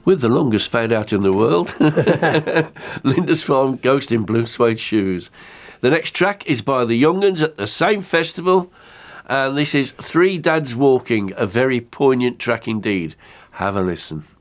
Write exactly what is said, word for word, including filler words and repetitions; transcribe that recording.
with the longest fade out in the world. Lindisfarne Ghost in Blue Suede Shoes. The next track is by the Young'uns at the same festival, and this is Three Dads Walking, a very poignant track indeed. Have a listen.